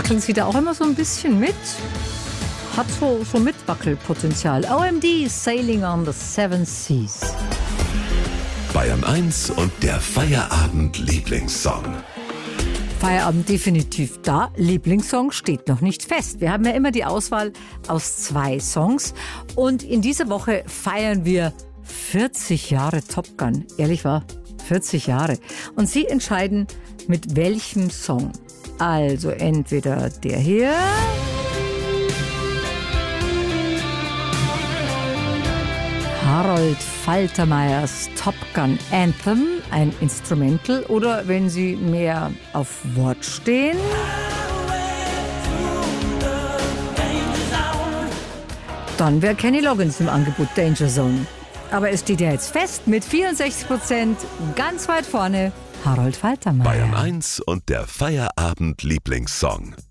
Wackeln Sie da auch immer so ein bisschen mit? Hat so Mitwackelpotenzial. OMD, Sailing on the Seven Seas. Bayern 1 und der Feierabend-Lieblingssong. Feierabend definitiv da. Lieblingssong steht noch nicht fest. Wir haben ja immer die Auswahl aus 2 Songs. Und in dieser Woche feiern wir 40 Jahre Top Gun. Ehrlich wahr? 40 Jahre. Und Sie entscheiden, mit welchem Song. Also entweder der hier. Harold Faltermeyers Top Gun Anthem, ein Instrumental, oder wenn Sie mehr auf Wort stehen, dann wäre Kenny Loggins im Angebot, Danger Zone. Aber es steht ja jetzt fest, mit 64% ganz weit vorne Harold Faltermeyer. Bayern 1 und der Feierabend-Lieblingssong.